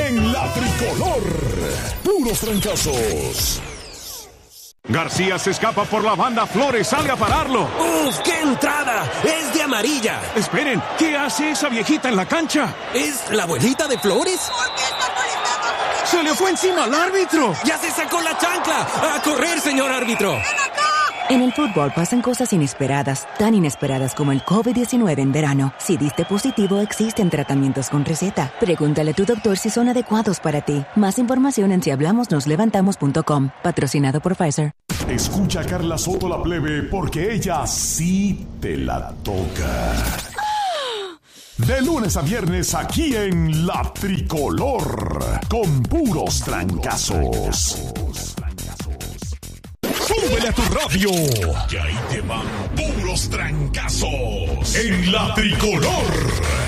en La Tricolor. Puros trancazos. García se escapa por la banda, Flores sale a pararlo. ¡Uf, qué entrada! ¡Es de amarilla! Esperen, ¿qué hace esa viejita en la cancha? ¿Es la abuelita de Flores? ¿Por qué está molestando? ¡Se le fue encima al árbitro! ¡Ya se sacó la chancla! ¡A correr, señor árbitro! ¡Ven acá! En el fútbol pasan cosas inesperadas, tan inesperadas como el COVID-19 en verano. Si diste positivo, existen tratamientos con receta. Pregúntale a tu doctor si son adecuados para ti. Más información en sihablamosnoslevantamos.com. Patrocinado por Pfizer. Escucha a Carla Soto la plebe porque ella sí te la toca. De lunes a viernes aquí en La Tricolor. Con puros trancazos. ¡Súbele a tu radio! Y ahí te van puros trancazos en La Tricolor.